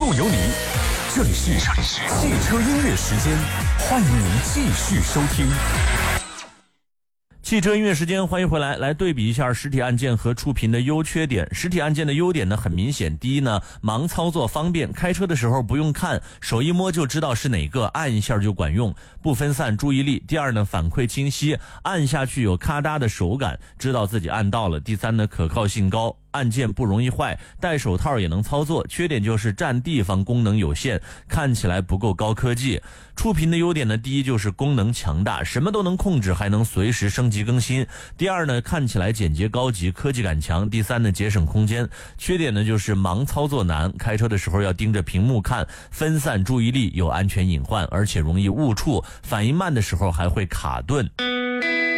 路有你。这里是汽车音乐时间，欢迎您继续收听。 汽车音乐时间，欢迎回来。来对比一下实体按键和触屏的优缺点。实体按键的优点呢，很明显。第一呢，盲操作方便，开车的时候不用看，手一摸就知道是哪个，按一下就管用，不分散注意力。第二呢，反馈清晰，按下去有咔嗒的手感，知道自己按到了。第三呢，可靠性高，按键不容易坏，戴手套也能操作。缺点就是占地方，功能有限，看起来不够高科技。触屏的优点呢，第一就是功能强大，什么都能控制，还能随时升级更新。第二呢，看起来简洁高级，科技感强。第三呢，节省空间。缺点呢，就是盲操作难，开车的时候要盯着屏幕看，分散注意力，有安全隐患，而且容易误触，反应慢的时候还会卡顿。